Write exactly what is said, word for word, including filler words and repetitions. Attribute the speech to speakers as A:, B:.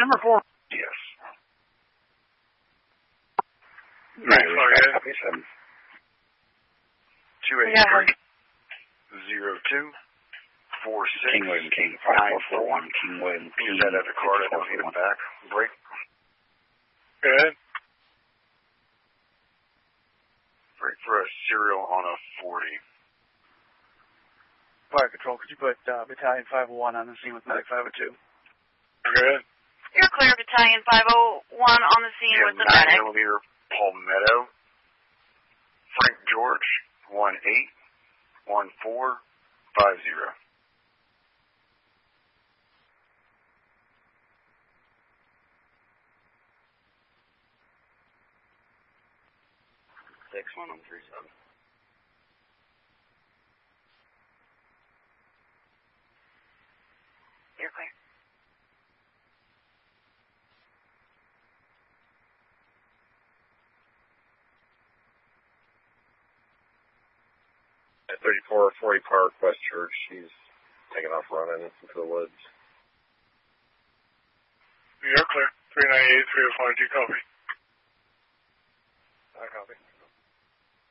A: Number four. Yes.
B: Right, Florida.
A: two eight three, zero two, four six,
B: King William King, five four four one, King William King.
A: Use that as a card, I don't need it back. Break.
C: Good.
A: Break for a serial on a forty.
D: Fire Control, could you put uh, Battalion five oh one on the scene with Medic five oh two?
C: Good.
E: You're clear, Battalion five oh one on the scene
A: yeah,
E: with the
A: nine
E: medic.
A: millimeter Palmetto. Frank George, one eight, one four, five zero.
B: Six one on three seven.
E: You're clear.
F: At thirty-four forty Park, West Church, she's taking off running into the woods.
C: You're clear. three nine eight, three oh five, do you copy?